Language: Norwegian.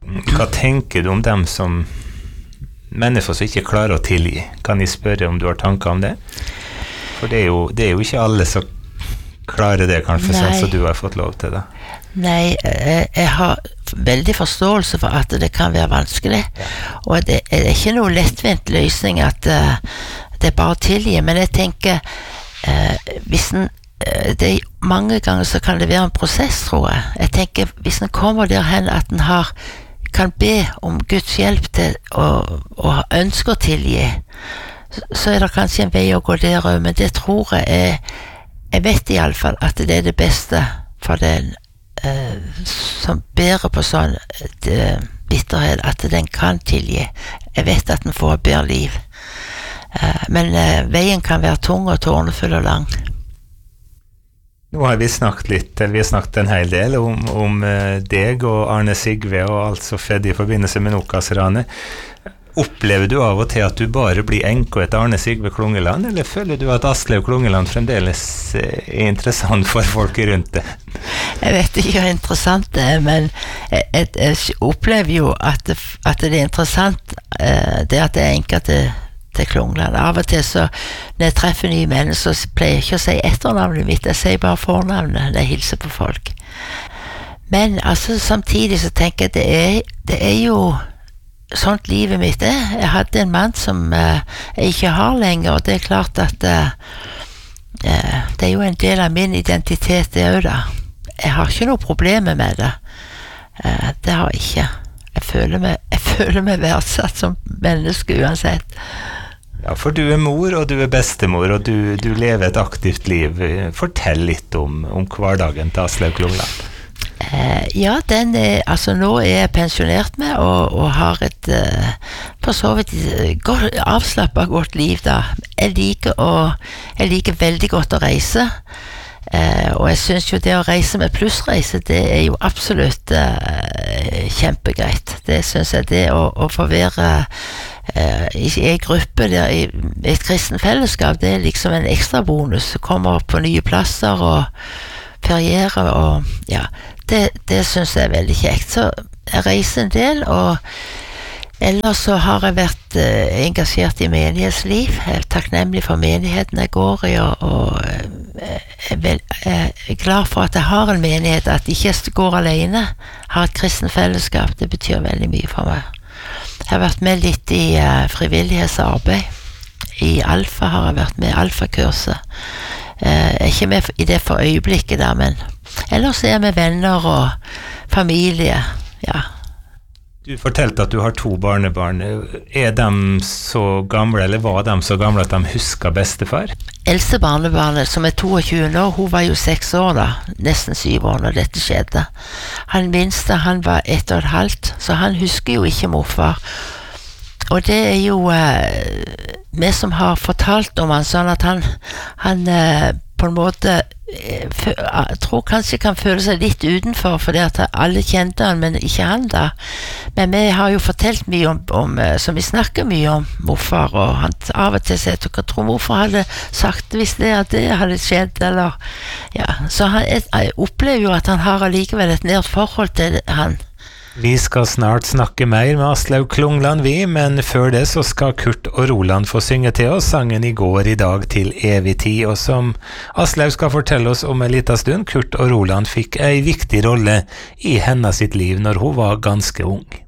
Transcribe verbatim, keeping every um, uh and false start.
Hva tenker du om dem som mennesker som ikke klarer å tilgi? Kan jeg spørre om du har tanker om det? For det er jo, det er jo ikke alle som klarer det, kanskje, Nei. sånn som du har fått lov til det. Nei, jeg, jeg har veldig forståelse for at det kan være vanskelig, og det er ikke noe lettvint løsning at uh, det er bare å tilgi, men jeg tenker uh, hvis en, uh, det er mange ganger så kan det være en prosess, tror jeg. Jeg tenker, hvis en kommer derhen at en har, kan be om Guds hjelp til å, å ønske å tilgi, så, så er det kanskje en vei å gå der også, men det tror jeg er, jeg vet i alle fall at det er det beste for den uh, som bærer på sånn uh, bitterhet, at den kan tilgi. Jeg vet at den får et bedre liv. Uh, men uh, veien kan være tung og tårnefull og lang. Nå har vi snakket litt, eller vi har snakket en hel del om, om uh, deg og Arne Sigve og alt som skjedde i forbindelse med Nokas-ranet. Opplever du av og til at du bare blir enke etter Arne Sigve Klungeland, eller føler du at Aslaug Klungeland fremdeles er interessant for folk rundt det? Jeg vet ikke hvor interessant det er, men jeg, jeg, jeg opplever jo at det, at det er interessant, uh, det at det er enke til, til Klungeland. Av og til så, når jeg treffer nye mennesker, så pleier jeg ikke å si etternavnet mitt, jeg sier bare fornavnet når jeg hilser på folk. Men altså, samtidig så tenker jeg, det er, det er jo sånt livet mitt er. Jeg hadde en mann som uh, jeg ikke har lenger, og det er klart at uh, uh, det er jo en del av min identitet det også da. Jeg har ikke noe problemer med det. Uh, det har jeg ikke. Jeg føler meg, jeg føler meg verdsatt som menneske uansett. Ja, for du er mor, og du er bestemor, og du, du lever et aktivt liv. Fortell litt om, om hverdagen til Aslaug Klungeland. Uh, ja, den er, altså nå er jeg pensjonert med og, og har et uh, for så vidt godt, avslappet godt liv da. Jeg liker, å, jeg liker veldig godt å reise, uh, og jeg synes jo det å reise med plussreise, det er jo absolutt uh, kjempegreit. Det synes jeg, det å, å få være uh, i en gruppe der, i et kristen fellesskap, det er liksom en ekstra bonus. Kommer på nye plasser og feriere, og ja, det, det synes jeg er veldig kjekt. Så jeg reiser en del, og ellers så har jeg vært uh, engasjert i menighetsliv. Jeg er takknemlig for menigheten jeg går i, og, og uh, jeg, vel, jeg er glad for at jeg har en menighet, at jeg ikke går alene, har et kristen fellesskap. Det betyr veldig mye for meg. Jeg har vært med litt i uh, frivillighetsarbeid. I Alfa har jeg vært med, Alfa-kurset. Jeg er ikke med i det for øyeblikket der, men ellers er jeg med venner og familie, ja. Du fortalte at du har to barnebarn. Er de så gamle, eller var de så gamle at de husker bestefar? Eldste barnebarnet, som er toogtyve år, hun var jo seks år da, nesten syv år når dette skjedde. Han minste, han var ett og et halvt, så han husker jo ikke morfar. Og det er jo eh, vi som har fortalt om han, sånn at han, han eh, på en måte eh, fø, jeg tror kanskje kan føle seg litt utenfor, fordi at alle kjente han, men ikke han da. Men vi har jo fortalt mye om, om som vi snakker mye om morfar, og han av og til sier at dere tror morfar hadde sagt hvis det og det hadde skjedd, eller ja. Så han, jeg, jeg opplever jo at han har allikevel et nært forhold til han. Vi skal snart snakke mer med Aslaug Klungeland, vi, men før det så skal Kurt og Roland få synge til oss sangen I går I dag til evig tid, og som Aslaug skal fortelle oss om en liten stund, Kurt og Roland fikk en viktig rolle I hennes sitt liv når hun var ganske ung.